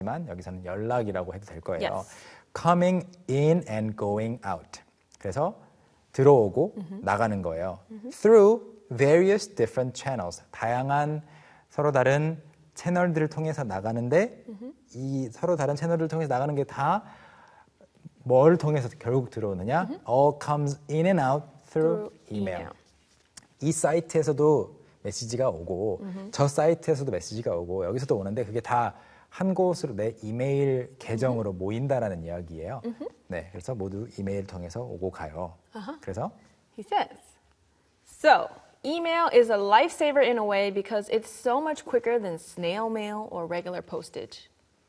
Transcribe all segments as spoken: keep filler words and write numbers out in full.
여기서는 연락이라고 해도 될 거예요. Yes. Coming in and going out. 그래서 들어오고 mm-hmm. 나가는 거예요. Mm-hmm. Through various different channels. 다양한 서로 다른 채널들을 통해서 나가는데 mm-hmm. 이 서로 다른 채널을 통해서 나가는 게 다 뭘 통해서 결국 들어오느냐? Mm-hmm. All comes in and out through, through email. email. 이 사이트에서도 메시지가 오고 mm-hmm. 저 사이트에서도 메시지가 오고 여기서도 오는데 그게 다 한 곳으로 내 이메일 계정으로 mm-hmm. 모인다라는 이야기예요. Mm-hmm. 네, 그래서 모두 이메일 통해서 오고 가요. Uh-huh. 그래서 He says, so email is a lifesaver in a way because it's so much quicker than snail mail or regular postage.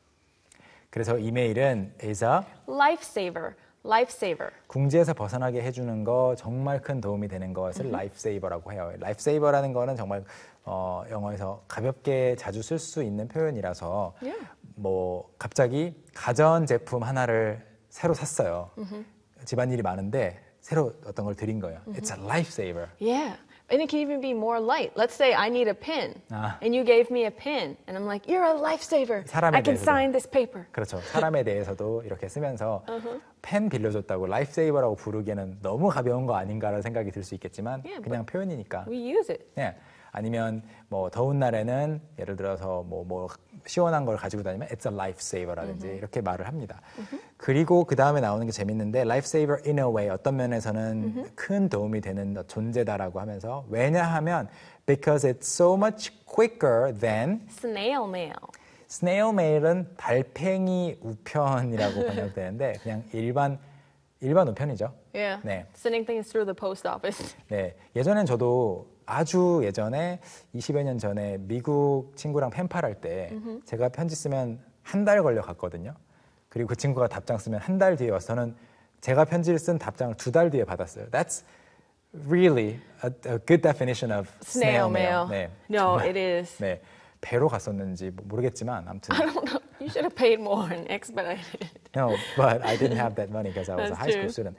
그래서 이메일은 is a lifesaver, lifesaver. 궁지에서 벗어나게 해주는 거 정말 큰 도움이 되는 것을 mm-hmm. lifesaver라고 해요. lifesaver라는 거는 정말 어, 영어에서 가볍게 자주 쓸 수 있는 표현이라서 yeah. 뭐 갑자기 가전 제품 하나를 새로 샀어요. Mm-hmm. 집안일이 많은데 새로 어떤 걸 드린 거예요. Mm-hmm. It's a lifesaver. Yeah. And it can even be more light. Let's say I need a pen, 아. and you gave me a pen, and I'm like, you're a lifesaver. I can 대해서도. sign this paper. 그렇죠. 사람에 대해서도 이렇게 쓰면서 uh-huh. 펜 빌려줬다고 lifesaver라고 부르기에는 너무 가벼운 거 아닌가라는 생각이 들 수 있겠지만 yeah, 그냥 표현이니까. We use it. 네. 아니면 뭐 더운 날에는 예를 들어서 뭐, 뭐 시원한 걸 가지고 다니면 it's a lifesaver라든지 mm-hmm. 이렇게 말을 합니다. Mm-hmm. 그리고 그 다음에 나오는 게 재밌는데 lifesaver in a way 어떤 면에서는 mm-hmm. 큰 도움이 되는 존재다라고 하면서 왜냐하면 because it's so much quicker than snail mail. snail mail은 달팽이 우편이라고 번역되는데 그냥 일반 일반 우편이죠. Yeah. 네. Sending things through the post office. 네. 예전엔 저도 아주 예전에 이십여 년 전에 미국 친구랑 펜팔 때 mm-hmm. 제가 편지 쓰면 한 달 걸려 갔거든요. 그리고 그 친구가 답장 쓰면 한 달 뒤에 와서 저는 제가 편지를 쓴 답장을 두 달 뒤에 받았어요. That's really a, a good definition of snail, snail mail. 네, No, 정말, it is. 네, 배로 갔었는지 모르겠지만 아무튼. I don't know. You should have paid more and expedited. No, but I didn't have that money because I was That's a high school true. student.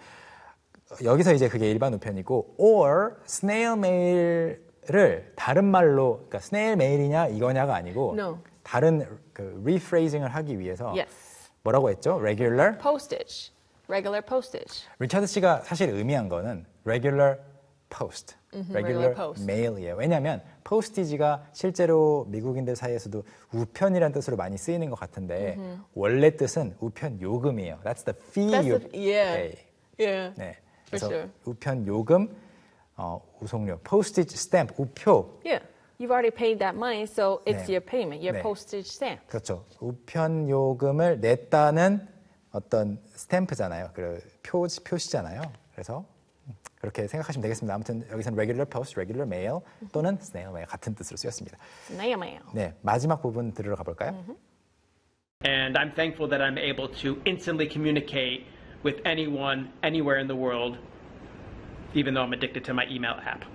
여기서 이제 그게 일반 우편이고 or snail mail을 다른 말로 그러니까 snail mail이냐 이거냐가 아니고 No. 다른 그 rephrasing을 하기 위해서 Yes. 뭐라고 했죠? regular Postage. Regular postage. 리차드 씨가 사실 의미한 거는 regular post, Mm-hmm, regular, regular post. mail이에요. 왜냐하면 postage가 실제로 미국인들 사이에서도 우편이라는 뜻으로 많이 쓰이는 것 같은데 mm-hmm. 원래 뜻은 우편 요금이에요. That's the fee That's you the, yeah. pay. Yeah. 네. For 그래서 sure. 우편 요금, 어, 우송료, postage stamp, 우표. Yeah. You've already paid that money, so it's 네. your payment, your 네. postage stamp. 그렇죠. 우편 요금을 냈다는 어떤 스탬프잖아요. 그 표, 표시잖아요. 그래서 그렇게 생각하시면 되겠습니다. 아무튼 여기서는 regular post, regular mail 또는 snail mail 같은 뜻으로 쓰였습니다. Snail mail. 네, 마지막 부분 들으러 가볼까요? Mm-hmm. And I'm thankful that I'm able to instantly communicate with anyone, anywhere in the world, even though I'm addicted to my email app.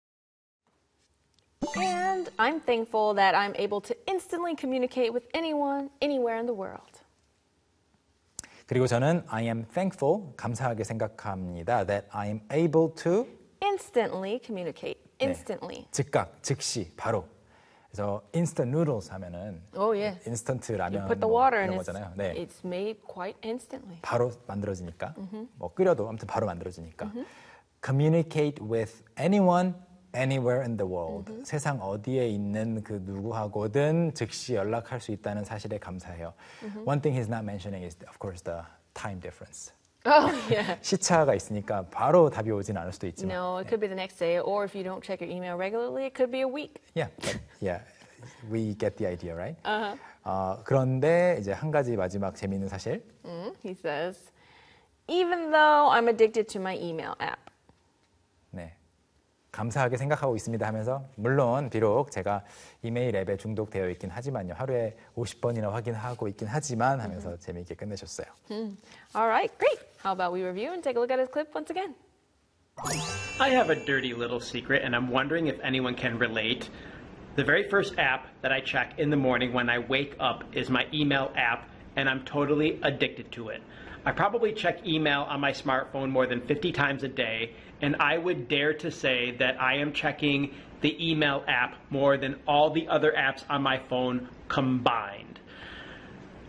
And I'm thankful that I'm able to instantly communicate with anyone, anywhere in the world. 그리고 저는 I am thankful, 감사하게 생각합니다. That I am able to Instantly communicate. Instantly. 네, 즉각, 즉시, 바로. 그래서 instant noodles 하면은 Oh, yeah. 인스턴트 라면 You put the 뭐 water 이런 in, 거잖아요. it's, 네. it's made quite instantly. 바로 만들어지니까. Mm-hmm. 뭐 끓여도 아무튼 바로 만들어지니까. Mm-hmm. Communicate with anyone, anywhere in the world. Mm-hmm. 세상 어디에 있는 그 누구하고든 즉시 연락할 수 있다는 사실에 감사해요. Mm-hmm. One thing he's not mentioning is, of course, the time difference. Oh, yeah. 시차가 있으니까 바로 답이 오진 않을 수도 있지만. No, it could be the next day, or if you don't check your email regularly, it could be a week. Yeah, but yeah, we get the idea, right? Uh-huh. 어, 그런데 이제 한 가지 마지막 재미있는 사실. Mm, he says, even though I'm addicted to my email app. 네, 감사하게 생각하고 있습니다 하면서 물론 비록 제가 이메일 앱에 중독되어 있긴 하지만요. 하루에 오십 번이나 확인하고 있긴 하지만 하면서 mm-hmm. 재미있게 끝내셨어요. Mm. All right, great. How about we review and take a look at his clip once again? I have a dirty little secret, and I'm wondering if anyone can relate. The very first app that I check in the morning when I wake up is my email app, and I'm totally addicted to it. I probably check email on my smartphone more than fifty times a day, and I would dare to say that I am checking the email app more than all the other apps on my phone combined.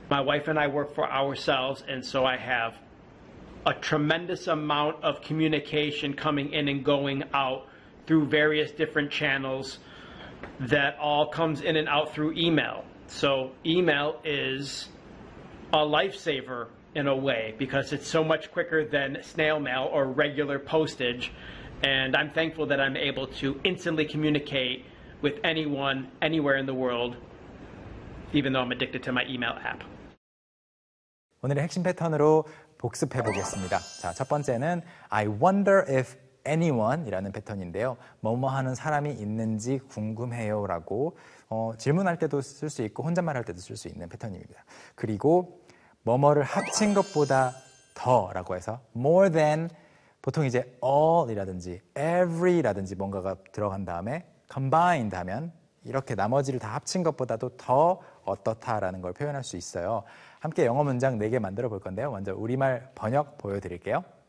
My wife and I work for ourselves, and so I have a tremendous amount of communication coming in and going out through various different channels that all comes in and out through email. So email is a lifesaver in a way because it's so much quicker than snail mail or regular postage. And I'm thankful that I'm able to instantly communicate with anyone, anywhere in the world, even though I'm addicted to my email app. 오늘의 핵심 패턴으로 복습해 보겠습니다. 자, 첫 번째는 I wonder if anyone 이라는 패턴인데요. 뭐뭐 하는 사람이 있는지 궁금해요 라고 어, 질문할 때도 쓸 수 있고 혼잣말 할 때도 쓸 수 있는 패턴입니다. 그리고 뭐뭐를 합친 것보다 더 라고 해서 more than 보통 이제 all 이라든지 every 라든지 뭔가가 들어간 다음에 combined 하면 이렇게 나머지를 다 합친 것보다도 더 어떻다라는 걸 표현할 수 있어요. 함께 영어 문장 네 개 만들어 볼 건데요. 먼저 우리말 번역 보여드릴게요.